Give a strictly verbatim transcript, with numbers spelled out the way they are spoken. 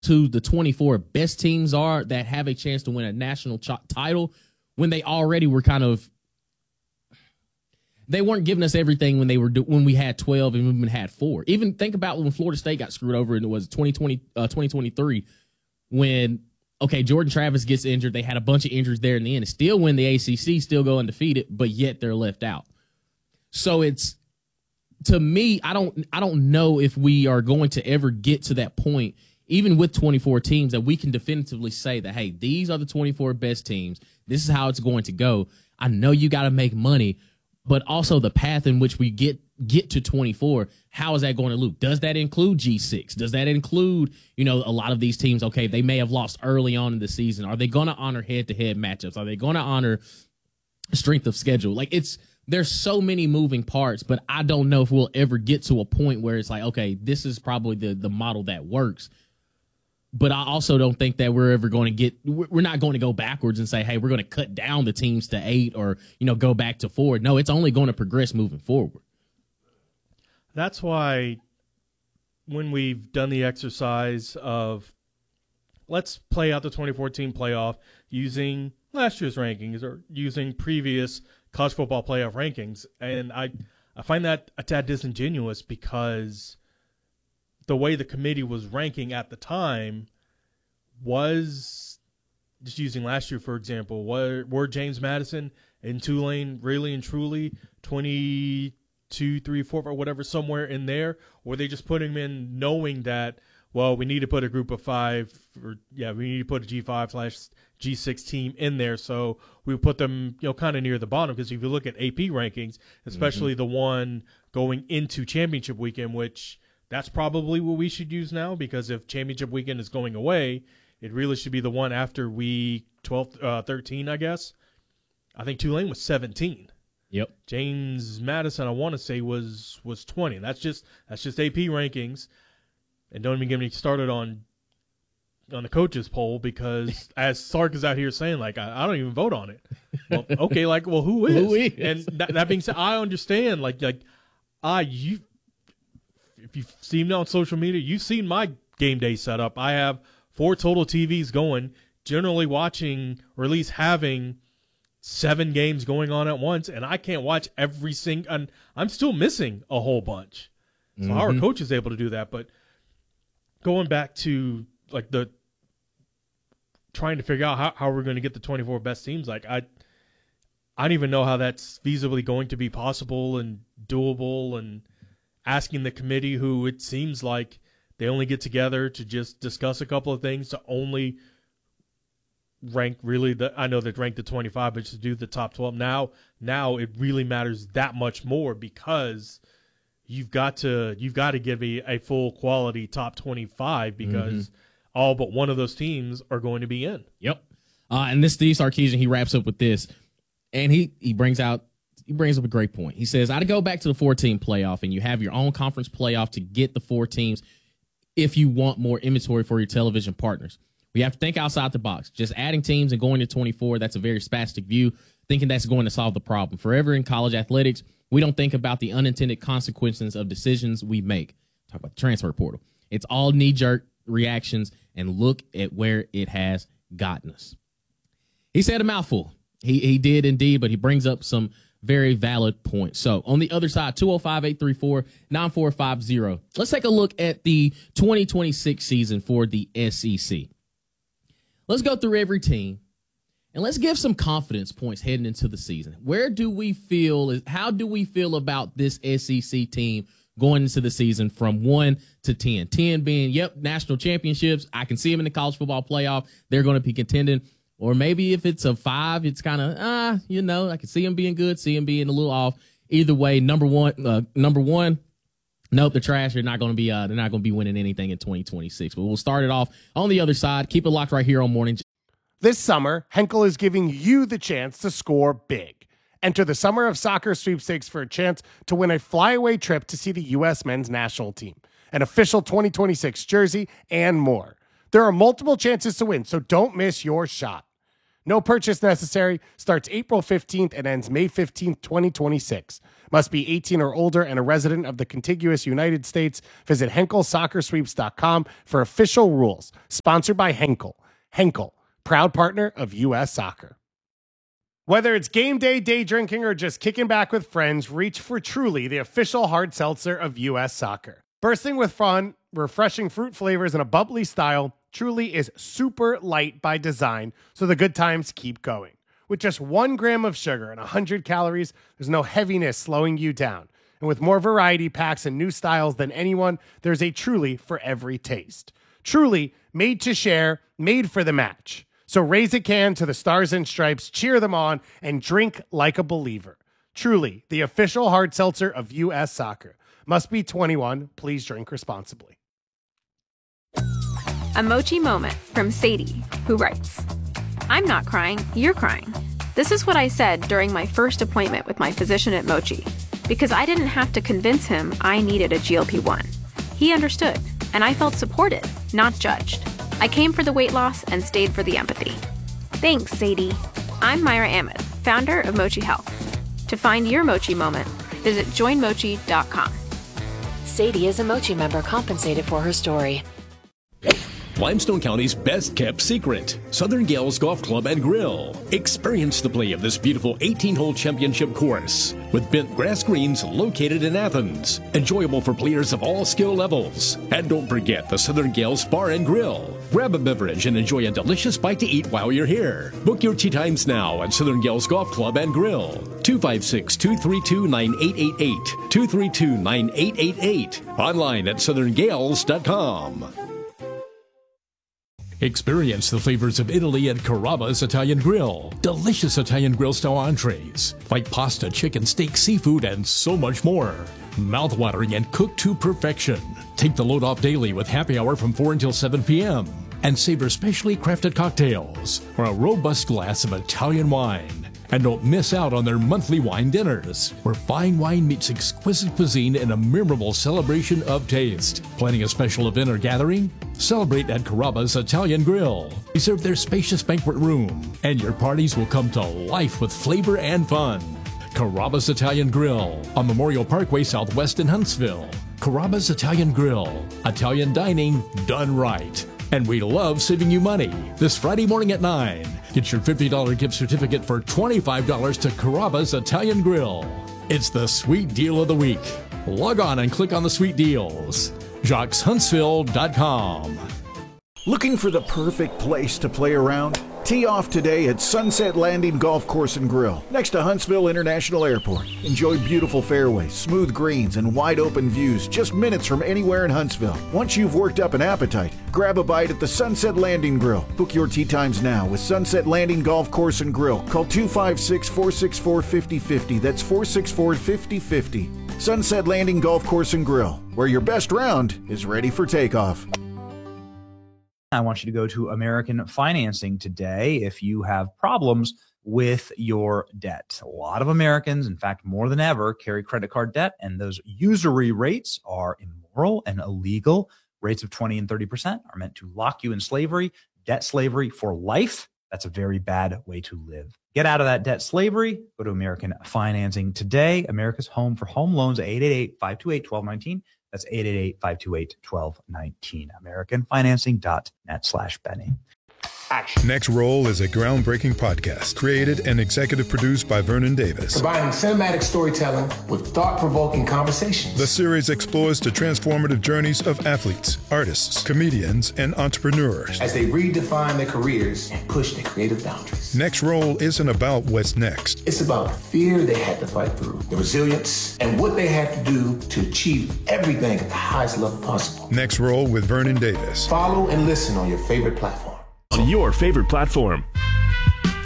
to the twenty-four best teams are that have a chance to win a national ch- title when they already were kind of they weren't giving us everything when they were do, when we had twelve and we had four. Even think about when Florida State got screwed over and it was twenty twenty, uh, twenty twenty-three when okay Jordan Travis gets injured. They had a bunch of injuries there in the end. It's still win the A C C, still go undefeated, but yet they're left out. So it's to me, I don't I don't know if we are going to ever get to that point, even with twenty-four teams, that we can definitively say that, hey, these are the twenty-four best teams. This is how it's going to go. I know you got to make money, but also the path in which we get get to twenty-four, how is that going to look? Does that include G six? Does that include, you know, a lot of these teams, okay, they may have lost early on in the season. Are they going to honor head-to-head matchups? Are they going to honor strength of schedule? Like, it's there's so many moving parts, but I don't know if we'll ever get to a point where it's like, okay, this is probably the, the model that works. But I also don't think that we're ever going to get – we're not going to go backwards and say, hey, we're going to cut down the teams to eight or, you know, go back to four. No, it's only going to progress moving forward. That's why when we've done the exercise of let's play out the twenty fourteen playoff using last year's rankings or using previous college football playoff rankings, and I, I find that a tad disingenuous because – the way the committee was ranking at the time was, just using last year, for example, were, were James Madison and Tulane really and truly twenty-two, three, four, or whatever, somewhere in there? Or were they just putting them in knowing that, well, we need to put a group of five, or yeah, we need to put a G five slash G six team in there, so we put them, you know, kind of near the bottom? Because if you look at A P rankings, especially mm-hmm. the one going into championship weekend, which that's probably what we should use now, because if championship weekend is going away, it really should be the one after week twelve, uh, thirteen, I guess. I think Tulane was seventeen. Yep. James Madison, I want to say, was was twenty. That's just that's just A P rankings. And don't even get me started on on the coaches poll, because as Sark is out here saying, like, I, I don't even vote on it. Well, okay, like, well, who is? Who is? And that, that being said, I understand, like, like I you. If you've seen me on social media, you've seen my game day setup. I have four total T Vs going, generally watching or at least having seven games going on at once, and I can't watch every single – and I'm still missing a whole bunch. So mm-hmm. our coach is able to do that. But going back to, like, the – trying to figure out how, how we're going to get the twenty-four best teams, like, I, I don't even know how that's feasibly going to be possible and doable, and – asking the committee, who it seems like they only get together to just discuss a couple of things, to only rank really the, I know they ranked the twenty-five, but to do the top twelve. Now, now it really matters that much more, because you've got to, you've got to give me a full quality top twenty-five, because mm-hmm. all but one of those teams are going to be in. Yep. Uh, and this Steve Sarkisian, he wraps up with this, and he, he brings out, He brings up a great point. He says, I'd go back to the four-team playoff, and you have your own conference playoff to get the four teams if you want more inventory for your television partners. We have to think outside the box. Just adding teams and going to twenty-four, that's a very spastic view, thinking that's going to solve the problem. Forever in college athletics, we don't think about the unintended consequences of decisions we make. Talk about the transfer portal. It's all knee-jerk reactions, and look at where it has gotten us. He said a mouthful. He, he did indeed, but he brings up some very valid point. So on the other side, two oh five, eight three four, nine four five zero. Let's take a look at the twenty twenty-six season for the S E C. Let's go through every team, and let's give some confidence points heading into the season. Where do we feel, how do we feel about this S E C team going into the season from one to ten? ten being, yep, national championships. I can see them in the college football playoff. They're going to be contending. Or maybe if it's a five, it's kind of, ah, you know, I can see him being good, see him being a little off. Either way, number one, uh, number one, nope, they're trash. They're not going to be, uh, they're not going to be winning anything in twenty twenty-six. But we'll start it off on the other side. Keep it locked right here on Morning. This summer, Henkel is giving you the chance to score big. Enter the Summer of Soccer sweepstakes for a chance to win a flyaway trip to see the U S men's national team, an official twenty twenty-six jersey, and more. There are multiple chances to win, so don't miss your shot. No purchase necessary. Starts April fifteenth and ends May fifteenth, twenty twenty-six. Must be eighteen or older and a resident of the contiguous United States. Visit Henkel Soccer Sweeps dot com for official rules. Sponsored by Henkel. Henkel, proud partner of U S Soccer. Whether it's game day, day drinking, or just kicking back with friends, reach for Truly, the official hard seltzer of U S Soccer. Bursting with fun, refreshing fruit flavors, and a bubbly style, Truly is super light by design, so the good times keep going. With just one gram of sugar and one hundred calories, there's no heaviness slowing you down. And with more variety packs and new styles than anyone, there's a Truly for every taste. Truly, made to share, made for the match. So raise a can to the Stars and Stripes, cheer them on, and drink like a believer. Truly, the official hard seltzer of U S Soccer. Must be twenty-one. Please drink responsibly. A Mochi moment from Sadie, who writes, I'm not crying, you're crying. This is what I said during my first appointment with my physician at Mochi, because I didn't have to convince him I needed a G L P one. He understood, and I felt supported, not judged. I came for the weight loss and stayed for the empathy. Thanks, Sadie. I'm Myra Ahmed, founder of Mochi Health. To find your Mochi moment, visit join mochi dot com. Sadie is a Mochi member compensated for her story. Limestone County's best-kept secret, Southern Gales Golf Club and Grill. Experience the play of this beautiful eighteen-hole championship course with bent grass greens located in Athens. Enjoyable for players of all skill levels. And don't forget the Southern Gales Bar and Grill. Grab a beverage and enjoy a delicious bite to eat while you're here. Book your tee times now at Southern Gales Golf Club and Grill. two five six, two three two, nine eight eight eight. two three two, nine eight eight eight. Online at southern gales dot com. Experience the flavors of Italy at Carrabba's Italian Grill. Delicious Italian grill-style entrees, like pasta, chicken, steak, seafood, and so much more. Mouth-watering and cooked to perfection. Take the load off daily with happy hour from four until seven p.m. And savor specially crafted cocktails or a robust glass of Italian wine. And don't miss out on their monthly wine dinners, where fine wine meets exquisite cuisine in a memorable celebration of taste. Planning a special event or gathering? Celebrate at Carrabba's Italian Grill. Reserve their spacious banquet room, and your parties will come to life with flavor and fun. Carrabba's Italian Grill on Memorial Parkway Southwest in Huntsville. Carrabba's Italian Grill. Italian dining done right. And we love saving you money. This Friday morning at nine, get your fifty dollars gift certificate for twenty-five dollars to Carrabba's Italian Grill. It's the sweet deal of the week. Log on and click on the sweet deals. Jocks Huntsville dot com. Looking for the perfect place to play around? Tee off today at Sunset Landing Golf Course and Grill, next to Huntsville International Airport. Enjoy beautiful fairways, smooth greens, and wide open views just minutes from anywhere in Huntsville. Once you've worked up an appetite, grab a bite at the Sunset Landing Grill. Book your tee times now with Sunset Landing Golf Course and Grill. Call two five six, four six four, five zero five zero. That's four six four, five zero five zero. Sunset Landing Golf Course and Grill, where your best round is ready for takeoff. I want you to go to American Financing today if you have problems with your debt. A lot of Americans, in fact, more than ever, carry credit card debt, and those usury rates are immoral and illegal. Rates of twenty and thirty percent are meant to lock you in slavery, debt slavery for life. That's a very bad way to live. Get out of that debt slavery. Go to American Financing today. America's home for home loans, eight eight eight, five two eight, one two one nine. That's eight eight eight, five two eight, one two one nine. American Financing dot net slash Benny. Action. Next Roll is a groundbreaking podcast created and executive produced by Vernon Davis. Combining cinematic storytelling with thought-provoking conversations. The series explores the transformative journeys of athletes, artists, comedians, and entrepreneurs as they redefine their careers and push their creative boundaries. Next Roll isn't about what's next. It's about the fear they had to fight through, the resilience, and what they had to do to achieve everything at the highest level possible. Next Roll with Vernon Davis. Follow and listen on your favorite platform. On your favorite platform.